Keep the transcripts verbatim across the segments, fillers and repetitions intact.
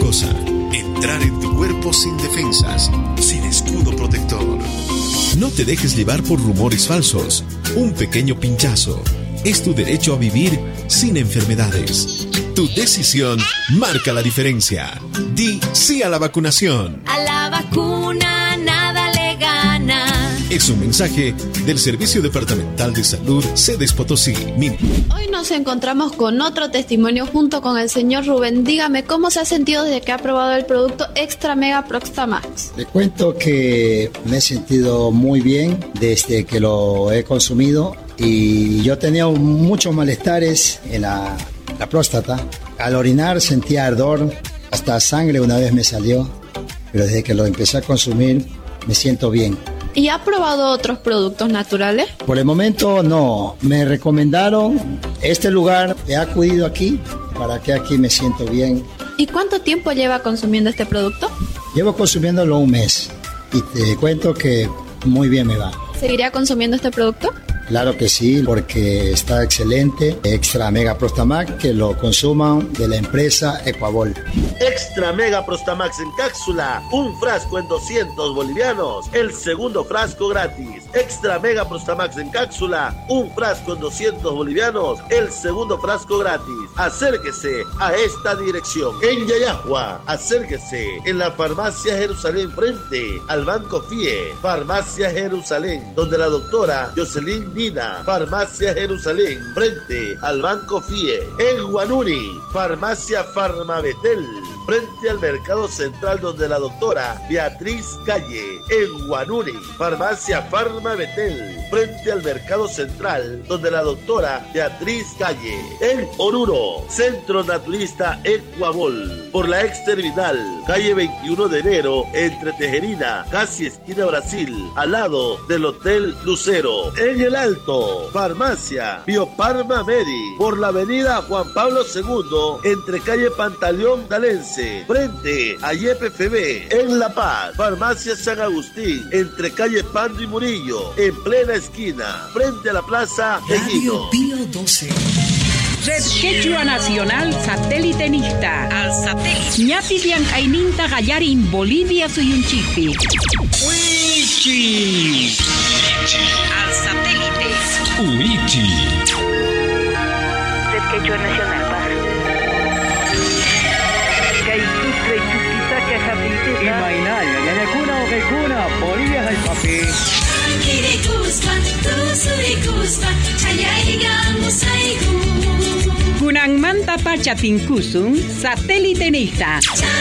cosa. Entrar en tu cuerpo sin defensas, sin escudo protector. No te dejes llevar por rumores falsos. Un pequeño pinchazo es tu derecho a vivir sin enfermedades. Tu decisión marca la diferencia. Di sí a la vacunación. A la vacuna nada le gana. Es un mensaje del Servicio Departamental de Salud Cedes Potosí. Hoy nos encontramos con otro testimonio junto con el señor Rubén. Dígame, ¿cómo se ha sentido desde que ha probado el producto Extra Mega Proxtamax? Le cuento que me he sentido muy bien desde que lo he consumido y yo tenía muchos malestares en la, la próstata. Al orinar sentía ardor, hasta sangre una vez me salió, pero desde que lo empecé a consumir me siento bien. ¿Y ha probado otros productos naturales? Por el momento no, me recomendaron este lugar, he acudido aquí, para que aquí me siento bien. ¿Y cuánto tiempo lleva consumiendo este producto? Llevo consumiéndolo un mes y te cuento que muy bien me va. ¿Seguiría consumiendo este producto? Claro que sí, porque está excelente. Extra Mega Prostamax, que lo consuman de la empresa Ecuabol. Extra Mega Prostamax en cápsula, un frasco en doscientos bolivianos, el segundo frasco gratis. Extra Mega Prostamax en cápsula, un frasco en doscientos bolivianos, el segundo frasco gratis. Acérquese a esta dirección. En Yayahua, acérquese en la farmacia Jerusalén frente al Banco F I E. Farmacia Jerusalén, donde la doctora Jocelyn Dina. Farmacia Jerusalén frente al Banco F I E. En Guanuri, farmacia Farmabetel frente al Mercado Central, donde la doctora Beatriz Calle. En Guanuri, farmacia Farmabetel frente al Mercado Central, donde la doctora Beatriz Calle. En Oruro, Centro Naturista Ecuabol, por la ex terminal, calle veintiuno de enero, entre Tejerina, casi esquina Brasil, al lado del Hotel Lucero. En El Alto, farmacia Bioparma Medi, por la avenida Juan Pablo segundo, entre calle Pantaleón Galense, frente a Y P F B. En La Paz, farmacia San Agustín, entre calle Pando y Murillo, en plena esquina, frente a la plaza Radio Pío doce. Red Quechua Nacional Satélitenista. Al satélite. Ñapidian Aininta Gallarin Bolivia Suyunchipi. Uichi. Al satélite. Uichi. Red Quechua Nacional. Imainaria, Yanakuna o Kaikuna, Bolivia es el papel. Kunang manta pacha tinkusun, satélitenista.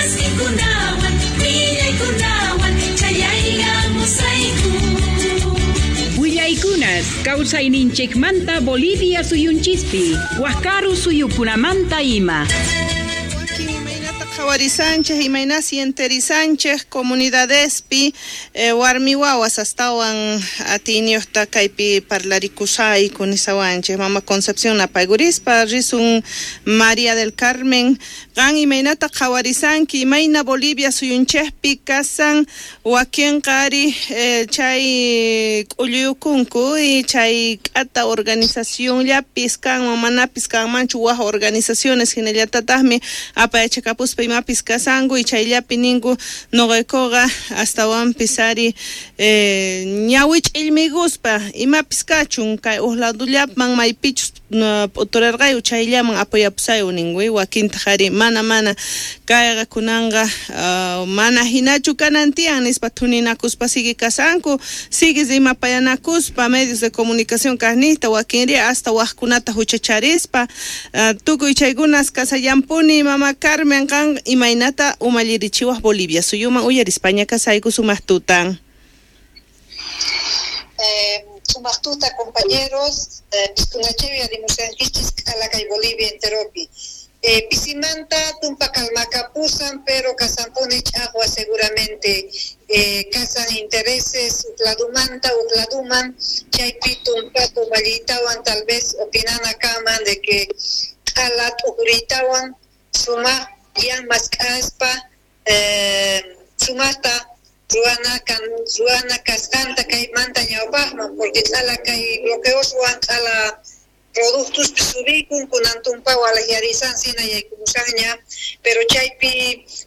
Huillaikunas, causa ininchek manta Bolivia suyunchispi, Huascaru suyukunamanta ima. Jawari Sánchez, Imainasi Enteri Sánchez, comunidadespi, eh, warmi wawas astawan atinios takaipi parlarikusai con isawanche, mama Concepción Napaigurispa, risun María del Carmen, gan Imainata Jawari Sanki, Imaina Bolivia suyunchespi, kasan, wakien kari, eh, chay uliyukunku, y chay ata organización, ya piscan, mamana piscan manchu waha organizaciones, ginellatatahmi, apa echekapuspe mapis kasangu y chayllapi ningu noqaykuqa astawan pisari eh, ñawich ilmiguspa imapis kachun kay uhladullapan maypichus uturarqayu chayllaman apoyapusayu ninguy wakinta qhari mana mana kayqa kunanqa uh, mana hinachu kanantian nispa thuninakuspa sigi kasanku sigi imapayanakuspa medios de comunicación kahnista wakinri hasta waqkunata huchacharispa uh, tukuy chaykunas kasallampuni mama Carmen kan imainata umallirichiwas Bolivia suyuma uyar España kasayku sumaqtutan. Eh, sumaqtuta compañeros, eh, piskunachevi adimusankichis kalakay Bolivia enteropi. Eh, pisimanta tumpa kalmakapusan, pero kasampunich agua seguramente eh, casan intereses utladumanta utladuman chaypi tumpa tumallitawan tal vez opinana kaman de que alat ukuritawan suma yan mas kaspa eh, sumata ruana kan ruana kaskanta kay manta ñawpaqman porque tala kay bloqueos ruan tala productos subikun kunantumpa wala yarisan sina yaykumusaña pero chaypi